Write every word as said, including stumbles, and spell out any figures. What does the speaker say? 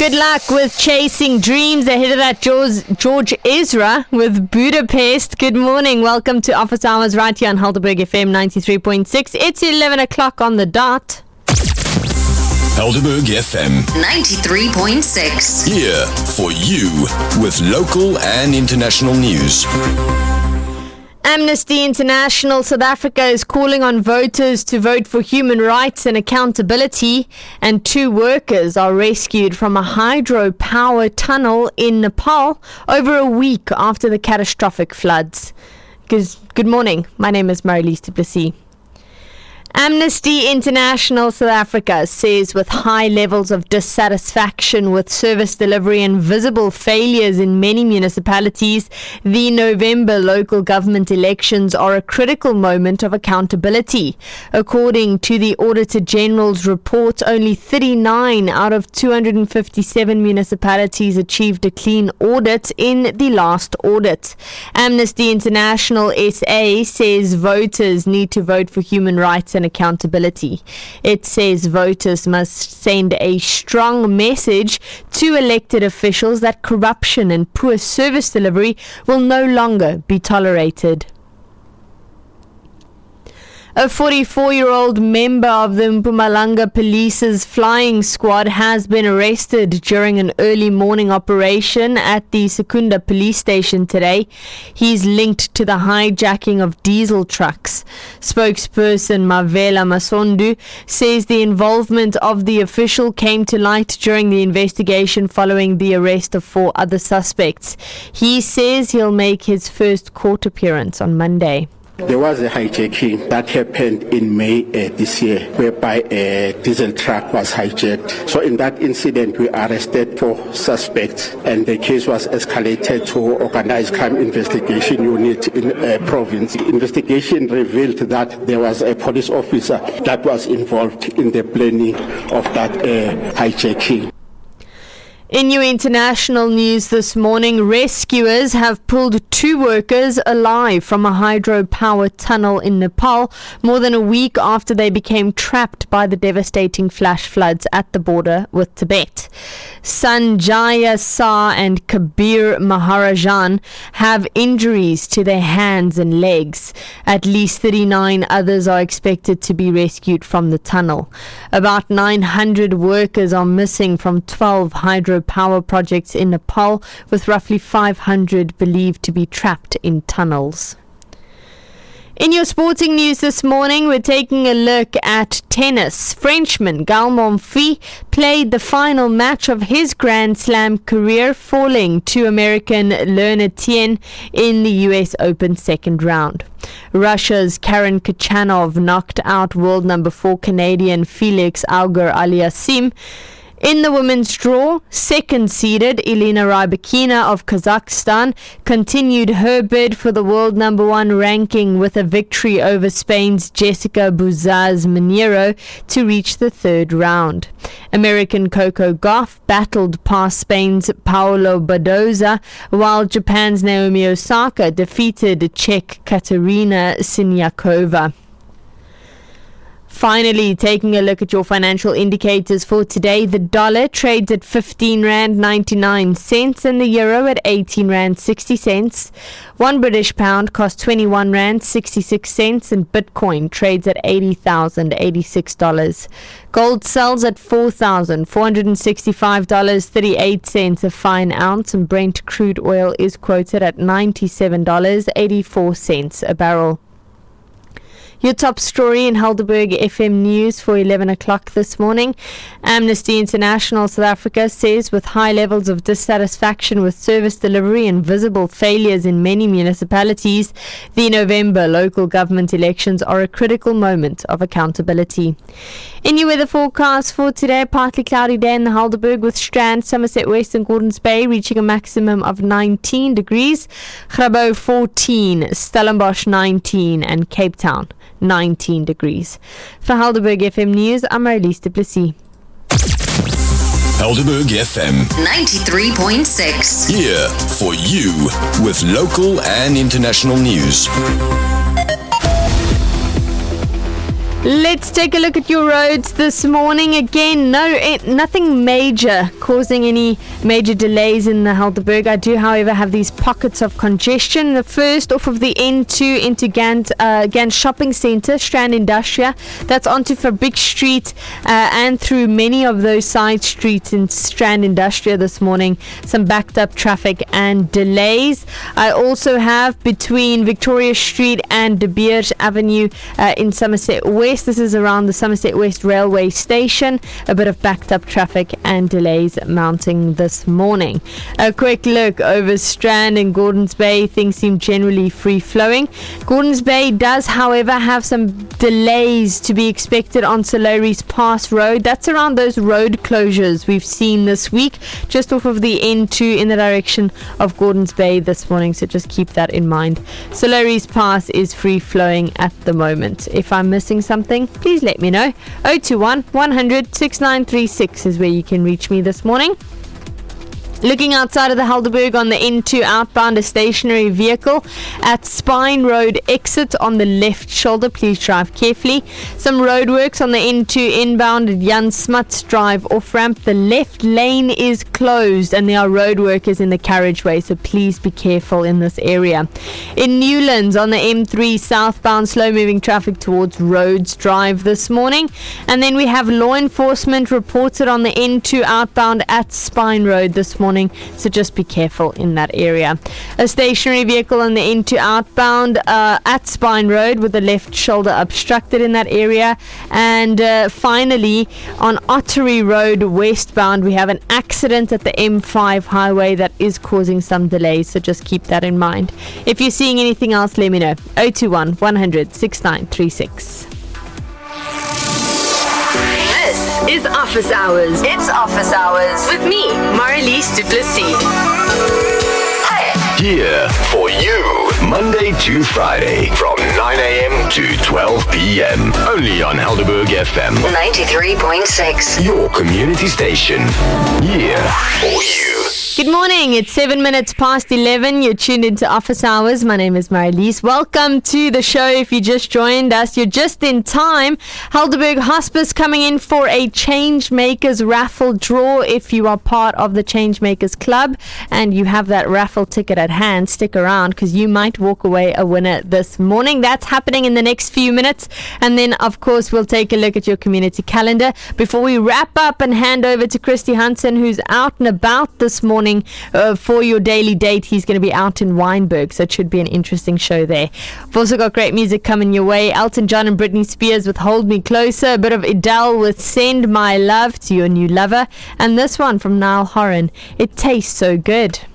Good luck with chasing dreams. Ahead of that, George, George Ezra with Budapest. Good morning. Welcome to Office Hours right here on Helderberg F M ninety-three point six. It's eleven o'clock on the dot. Helderberg F M ninety-three point six. Here for you with local and international news. Amnesty International South Africa is calling on voters to vote for human rights and accountability, and two workers are rescued from a hydropower tunnel in Nepal over a week after the catastrophic floods. Good morning, my name is Marilise du Plessis. Amnesty International South Africa says with high levels of dissatisfaction with service delivery and visible failures in many municipalities, the November local government elections are a critical moment of accountability. According to the Auditor General's report, only thirty-nine out of two hundred fifty-seven municipalities achieved a clean audit in the last audit. Amnesty International S A says voters need to vote for human rights and accountability. It says voters must send a strong message to elected officials that corruption and poor service delivery will no longer be tolerated. A forty-four-year-old member of the Mpumalanga Police's flying squad has been arrested during an early morning operation at the Secunda police station today. He's linked to the hijacking of diesel trucks. Spokesperson Mavela Masondu says the involvement of the official came to light during the investigation following the arrest of four other suspects. He says he'll make his first court appearance on Monday. There was a hijacking that happened in May uh, this year, whereby a diesel truck was hijacked. So in that incident, we arrested four suspects, and the case was escalated to Organized Crime Investigation Unit in a uh, province. The investigation revealed that there was a police officer that was involved in the planning of that uh, hijacking. In new international news this morning, rescuers have pulled two workers alive from a hydropower tunnel in Nepal more than a week after they became trapped by the devastating flash floods at the border with Tibet. Sanjaya Sa and Kabir Maharajan have injuries to their hands and legs. At least thirty-nine others are expected to be rescued from the tunnel. About nine hundred workers are missing from twelve hydro power projects in Nepal, with roughly five hundred believed to be trapped in tunnels. In your sporting news this morning, we're taking a look at tennis. Frenchman Gael Monfils played the final match of his Grand Slam career, falling to American Le Nathan in the U S Open second round. Russia's Karen Khachanov knocked out world number four Canadian Felix Auger-Aliassime. In the women's draw, second-seeded Elena Rybakina of Kazakhstan continued her bid for the world number one ranking with a victory over Spain's Jessica Buzaz-Minero to reach the third round. American Coco Gauff battled past Spain's Paolo Badoza, while Japan's Naomi Osaka defeated Czech Katerina Siniakova. Finally, taking a look at your financial indicators for today, the dollar trades at fifteen rand ninety-nine cents and the euro at eighteen rand sixty cents. One British pound costs twenty-one rand sixty-six cents and Bitcoin trades at eighty thousand eighty-six dollars. Gold sells at four thousand four hundred sixty-five dollars and thirty-eight cents a fine ounce, and Brent crude oil is quoted at ninety-seven dollars and eighty-four cents a barrel. Your top story in Helderberg F M News for eleven o'clock this morning. Amnesty International South Africa says with high levels of dissatisfaction with service delivery and visible failures in many municipalities, the November local government elections are a critical moment of accountability. In your weather forecast for today, partly cloudy day in the Helderberg with Strand, Somerset West and Gordons Bay reaching a maximum of nineteen degrees, Grabo fourteen, Stellenbosch nineteen and Cape Town nineteen degrees. For Helderberg F M News, I'm Marilise du Plessis. Helderberg F M ninety-three point six. Here for you with local and international news. Let's take a look at your roads this morning. Again, no, it, nothing major causing any major delays in the Helderberg. I do, however, have these pockets of congestion. The first off of the N two into Gant, uh, Gant Shopping Centre, Strand Industria. That's onto Fabric Street uh, and through many of those side streets in Strand Industria this morning. Some backed up traffic and delays. I also have between Victoria Street and De Beers Avenue uh, in Somerset West. This is around the Somerset West Railway Station. A bit of backed up traffic and delays mounting this morning. A quick look over Strand and Gordons Bay. Things seem generally free flowing. Gordons Bay does, however, have some delays to be expected on Solaris Pass Road. That's around those road closures we've seen this week, just off of the N two in the direction of Gordons Bay this morning. So just keep that in mind. Solaris Pass is free flowing at the moment. If I'm missing something, please let me know. oh two one, one hundred, sixty-nine thirty-six is where you can reach me this morning. Looking outside of the Helderberg on the N two outbound, a stationary vehicle at Spine Road exit on the left shoulder. Please drive carefully. Some roadworks on the N two inbound at Jan Smuts Drive off-ramp. The left lane is closed and there are road workers in the carriageway, so please be careful in this area. In Newlands on the M three southbound, slow-moving traffic towards Rhodes Drive this morning. And then we have law enforcement reported on the N two outbound at Spine Road this morning. So just be careful in that area. A stationary vehicle on the N two outbound uh, at Spine Road with the left shoulder obstructed in that area. And uh, finally, on Ottery Road westbound, we have an accident at the M five highway that is causing some delays. So just keep that in mind. If you're seeing anything else, let me know. oh two one, one hundred, sixty-nine thirty-six. This is Office Hours. It's Office Hours with me, Marlies du Plessis. Here for you, Monday to Friday, from nine a.m. to twelve p.m. Only on Helderberg F M. ninety-three point six. Your community station. Here for you. Good morning. It's seven minutes past eleven. You're tuned into Office Hours. My name is Marlies. Welcome to the show. If you just joined us, you're just in time. Helderberg Hospice coming in for a Changemakers raffle draw. If you are part of the Changemakers Club and you have that raffle ticket at hand, stick around because you might walk away a winner this morning. That's happening in the next few minutes. And then, of course, we'll take a look at your community calendar before we wrap up and hand over to Christy Hansen, who's out and about this morning. Uh, for your daily date. He's going to be out in Wynberg, so it should be an interesting show there. We've also got great music coming your way. Elton John and Britney Spears with Hold Me Closer, a bit of Adele with Send My Love to Your New Lover, and this one from Niall Horan, It Tastes So Good.